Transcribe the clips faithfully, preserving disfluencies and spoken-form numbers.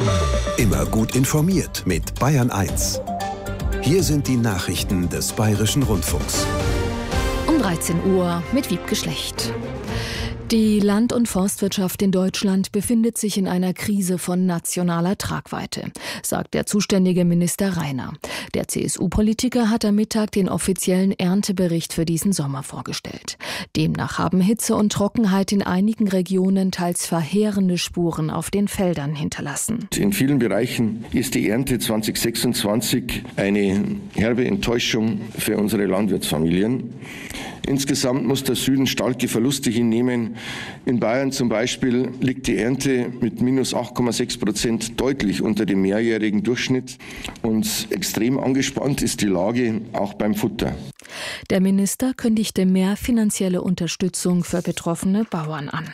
Immer gut informiert mit Bayern eins. Hier sind die Nachrichten des Bayerischen Rundfunks. Um dreizehn Uhr mit Wiebke Schlecht. Die Land- und Forstwirtschaft in Deutschland befindet sich in einer Krise von nationaler Tragweite, sagt der zuständige Minister Rainer. Der C S U-Politiker hat am Mittag den offiziellen Erntebericht für diesen Sommer vorgestellt. Demnach haben Hitze und Trockenheit in einigen Regionen teils verheerende Spuren auf den Feldern hinterlassen. In vielen Bereichen ist die Ernte zwanzig sechsundzwanzig eine herbe Enttäuschung für unsere Landwirtsfamilien. Insgesamt muss der Süden starke Verluste hinnehmen. In Bayern zum Beispiel liegt die Ernte mit minus acht Komma sechs Prozent deutlich unter dem mehrjährigen Durchschnitt. Und extrem angespannt ist die Lage auch beim Futter. Der Minister kündigte mehr finanzielle Unterstützung für betroffene Bauern an.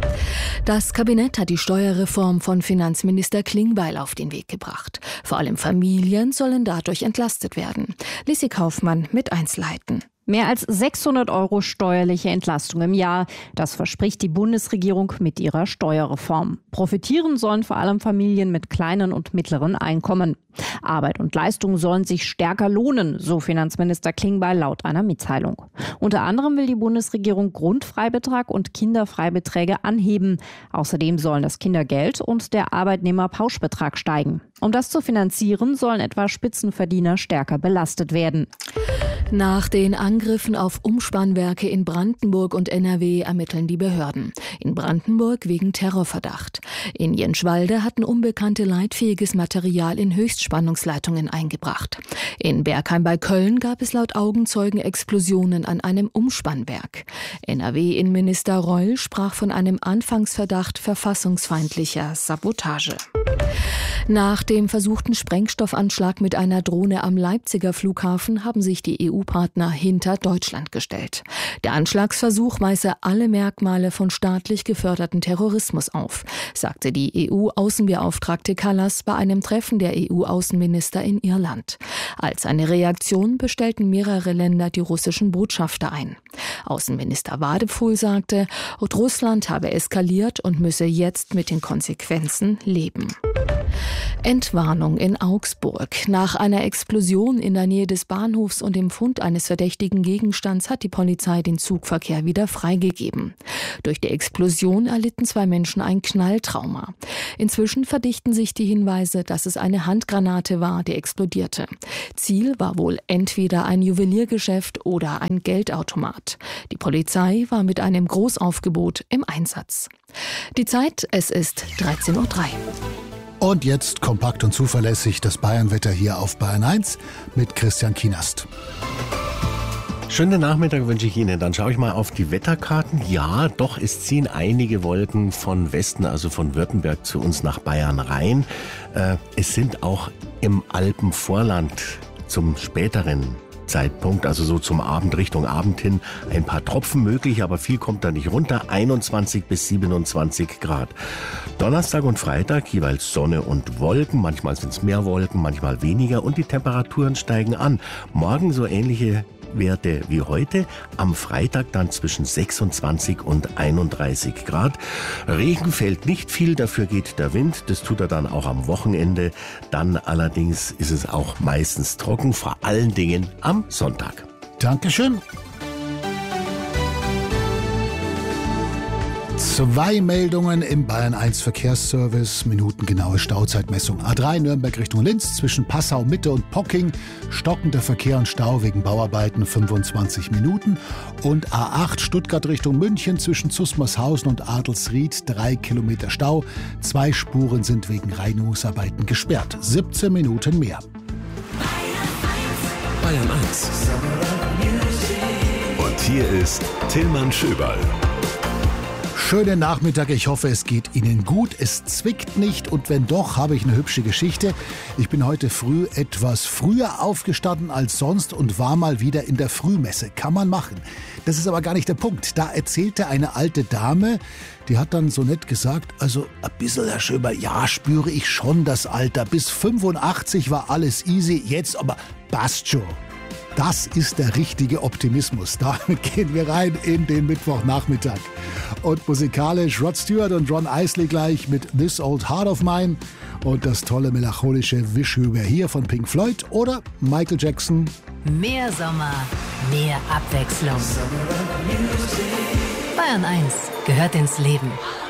Das Kabinett hat die Steuerreform von Finanzminister Klingbeil auf den Weg gebracht. Vor allem Familien sollen dadurch entlastet werden. Lissi Kaufmann mit Einzelheiten. Mehr als sechshundert Euro steuerliche Entlastung im Jahr. Das verspricht die Bundesregierung mit ihrer Steuerreform. Profitieren sollen vor allem Familien mit kleinen und mittleren Einkommen. Arbeit und Leistung sollen sich stärker lohnen, so Finanzminister Klingbeil laut einer Mitteilung. Unter anderem will die Bundesregierung Grundfreibetrag und Kinderfreibeträge anheben. Außerdem sollen das Kindergeld und der Arbeitnehmerpauschbetrag steigen. Um das zu finanzieren, sollen etwa Spitzenverdiener stärker belastet werden. Nach den Angriffen auf Umspannwerke in Brandenburg und N R W ermitteln die Behörden. In Brandenburg wegen Terrorverdacht. In Jenschwalde hatten Unbekannte leitfähiges Material in Höchstspannungsleitungen eingebracht. In Bergheim bei Köln gab es laut Augenzeugen Explosionen an einem Umspannwerk. N R W-Innenminister Reul sprach von einem Anfangsverdacht verfassungsfeindlicher Sabotage. Nach dem versuchten Sprengstoffanschlag mit einer Drohne am Leipziger Flughafen haben sich die E U-Partner hinter Deutschland gestellt. Der Anschlagsversuch weise alle Merkmale von staatlich geförderten Terrorismus auf, sagte die E U-Außenbeauftragte Kallas bei einem Treffen der E U-Außenminister in Irland. Als eine Reaktion bestellten mehrere Länder die russischen Botschafter ein. Außenminister Wadephul sagte, Russland habe eskaliert und müsse jetzt mit den Konsequenzen leben. Entwarnung in Augsburg. Nach einer Explosion in der Nähe des Bahnhofs und dem Fund eines verdächtigen Gegenstands hat die Polizei den Zugverkehr wieder freigegeben. Durch die Explosion erlitten zwei Menschen ein Knalltrauma. Inzwischen verdichten sich die Hinweise, dass es eine Handgranate war, die explodierte. Ziel war wohl entweder ein Juweliergeschäft oder ein Geldautomat. Die Polizei war mit einem Großaufgebot im Einsatz. Die Zeit, es ist dreizehn Uhr drei. Und jetzt kompakt und zuverlässig das Bayernwetter hier auf Bayern eins mit Christian Kienast. Schönen Nachmittag wünsche ich Ihnen. Dann schaue ich mal auf die Wetterkarten. Ja, doch, es ziehen einige Wolken von Westen, also von Württemberg zu uns nach Bayern rein. Äh, es sind auch im Alpenvorland zum späteren Zeitpunkt, also so zum Abend, Richtung Abend hin, ein paar Tropfen möglich, aber viel kommt da nicht runter. einundzwanzig bis siebenundzwanzig Grad. Donnerstag und Freitag jeweils Sonne und Wolken. Manchmal sind es mehr Wolken, manchmal weniger und die Temperaturen steigen an. Morgen so ähnliche Werte wie heute, am Freitag dann zwischen sechsundzwanzig und einunddreißig Grad. Regen fällt nicht viel, dafür geht der Wind, das tut er dann auch am Wochenende. Dann allerdings ist es auch meistens trocken, vor allen Dingen am Sonntag. Dankeschön. Zwei Meldungen im Bayern eins Verkehrsservice. Minutengenaue Stauzeitmessung. A drei Nürnberg Richtung Linz zwischen Passau Mitte und Pocking. Stockender Verkehr und Stau wegen Bauarbeiten fünfundzwanzig Minuten. Und A acht Stuttgart Richtung München zwischen Zusmarshausen und Adelsried. Drei Kilometer Stau. Zwei Spuren sind wegen Reinigungsarbeiten gesperrt. siebzehn Minuten mehr. Bayern eins. Und hier ist Tillmann Schöberl. Schönen Nachmittag, ich hoffe, es geht Ihnen gut. Es zwickt nicht und wenn doch, habe ich eine hübsche Geschichte. Ich bin heute früh etwas früher aufgestanden als sonst und war mal wieder in der Frühmesse. Kann man machen. Das ist aber gar nicht der Punkt. Da erzählte eine alte Dame, die hat dann so nett gesagt, also ein bisschen, Herr Schöberl, ja, spüre ich schon das Alter. Bis fünfundachtzig war alles easy, jetzt aber passt schon. Das ist der richtige Optimismus. Damit gehen wir rein in den Mittwochnachmittag. Und musikalisch Rod Stewart und Ron Isley gleich mit This Old Heart of Mine. und das tolle melancholische Wish You Were Here von Pink Floyd oder Michael Jackson. Mehr Sommer, mehr Abwechslung. Bayern eins gehört ins Leben.